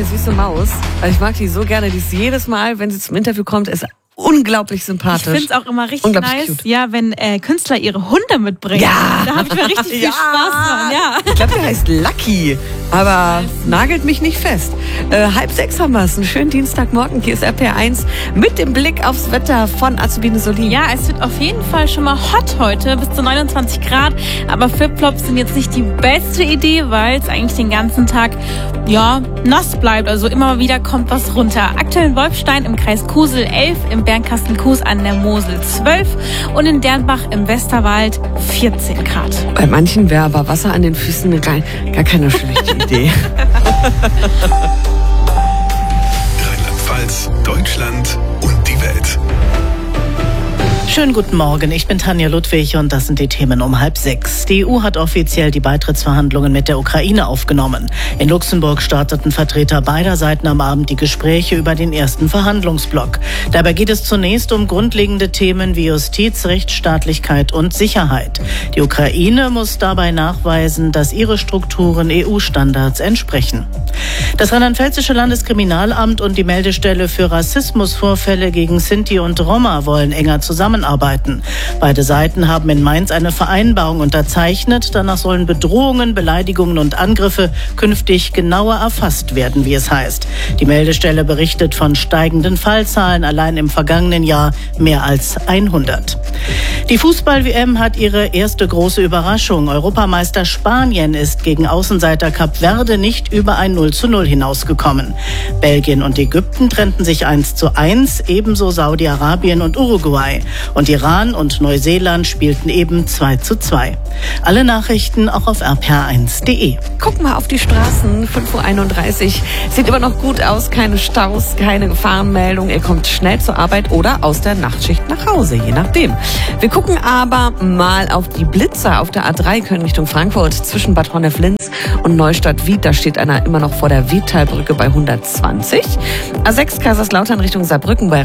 eine süße Maus. Also ich mag die so gerne. Die ist jedes Mal, wenn sie zum Interview kommt, ist unglaublich sympathisch. Ich finde es auch immer richtig nice, cute. Ja, wenn Künstler ihre Hunde mitbringen. Ja. Da habe ich mal richtig viel Spaß dran. Ja. Ich glaube, der heißt Lucky, aber nagelt mich nicht fest. 5:30 haben wir es. Einen schönen Dienstagmorgen. Hier ist RPR1 mit dem Blick aufs Wetter von Azubine Solin. Ja, es wird auf jeden Fall schon mal hot heute, bis zu 29 Grad. Aber Flipflops sind jetzt nicht die beste Idee, weil es eigentlich den ganzen Tag nass bleibt. Also immer mal wieder kommt was runter. Aktuell in Wolfstein im Kreis Kusel 11, im Bernkastel-Kues an der Mosel 12 und in Dernbach im Westerwald 14 Grad. Bei manchen wäre aber Wasser an den Füßen gar keine schlechte Idee. Rheinland-Pfalz, Deutschland und die Welt. Schönen guten Morgen, ich bin Tanja Ludwig und das sind die Themen um 5:30. Die EU hat offiziell die Beitrittsverhandlungen mit der Ukraine aufgenommen. In Luxemburg starteten Vertreter beider Seiten am Abend die Gespräche über den ersten Verhandlungsblock. Dabei geht es zunächst um grundlegende Themen wie Justiz, Rechtsstaatlichkeit und Sicherheit. Die Ukraine muss dabei nachweisen, dass ihre Strukturen EU-Standards entsprechen. Das rheinland-pfälzische Landeskriminalamt und die Meldestelle für Rassismusvorfälle gegen Sinti und Roma wollen enger zusammenarbeiten. Beide Seiten haben in Mainz eine Vereinbarung unterzeichnet. Danach sollen Bedrohungen, Beleidigungen und Angriffe künftig genauer erfasst werden, wie es heißt. Die Meldestelle berichtet von steigenden Fallzahlen, allein im vergangenen Jahr mehr als 100. Die Fußball-WM hat ihre erste große Überraschung. Europameister Spanien ist gegen Außenseiter Kap Verde nicht über ein 0:0 hinausgekommen. Belgien und Ägypten trennten sich 1:1, ebenso Saudi-Arabien und Uruguay. Und Iran und Neuseeland spielten eben 2:2. Alle Nachrichten auch auf rpr1.de. Gucken wir auf die Straßen, 5:31 Uhr. Sieht immer noch gut aus, keine Staus, keine Gefahrenmeldung. Ihr kommt schnell zur Arbeit oder aus der Nachtschicht nach Hause, je nachdem. Wir gucken aber mal auf die Blitzer auf der A3 Köln Richtung Frankfurt zwischen Bad Honnef-Linz und Neustadt-Wied. Da steht einer immer noch vor der Wiedtalbrücke bei 120. A6 Kaiserslautern Richtung Saarbrücken bei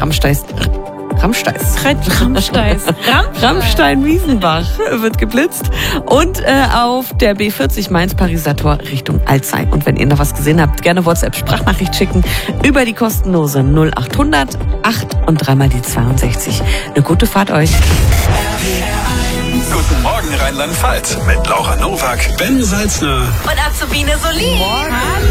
Ramstein-Wiesenbach wird geblitzt und auf der B40 Mainz-Pariser Tor Richtung Alzey. Und wenn ihr noch was gesehen habt, gerne WhatsApp-Sprachnachricht schicken über die kostenlose 0800 8 und 3 die 62. Eine gute Fahrt euch. Guten Morgen Rheinland-Pfalz mit Laura Nowak, Ben Salzner Und Azubine Solin.